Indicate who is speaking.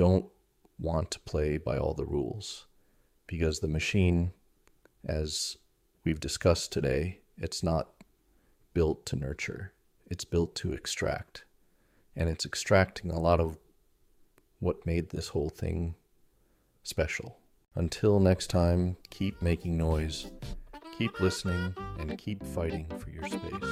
Speaker 1: don't want to play by all the rules, because the machine, as we've discussed today, it's not built to nurture. It's built to extract. And it's extracting a lot of what made this whole thing special. Until next time, keep making noise, keep listening, and keep fighting for your space.